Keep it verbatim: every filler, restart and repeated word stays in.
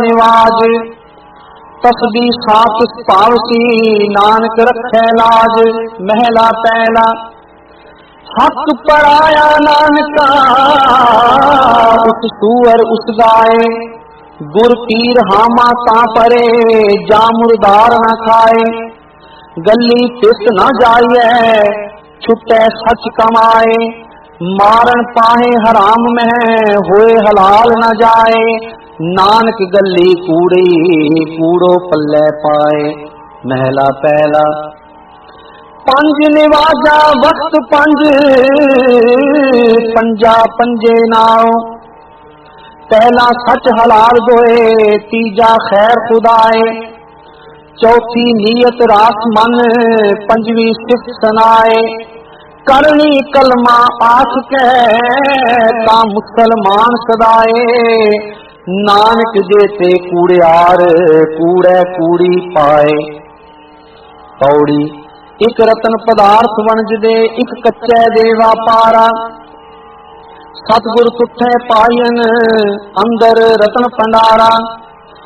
निवाज तसदी सात पावसी नानक रखे लाज। महला पहला हक पराया नानका उस सूअर उस गाए। गुर पीर हामा ता परे जा मुर्दार न खाए। गली तिस न जाइए छुटे सच कमाए। मारन पाहे हराम में होए हलाल न जाए। नानक गली कूड़ी कूड़ो पल्ले पाए। महला पहला पंज निवाजा वक्त पंज पंजा पंजे नाओ। पहला सच हलाल दोए तीजा खैर खुदाए। चौथी नीयत रास मन पंजवी सिफ्त सनाए। करनी कलमा आस के ता मुसलमान सदाए। नानक जेते कूड़ियार कूड़े कूड़ी पाए। पौड़ी एक रतन पदार्थ वणज दे एक कच्चे दे व्यापारा। सतगुर तुठे पायन अंदर रतन भंडारा।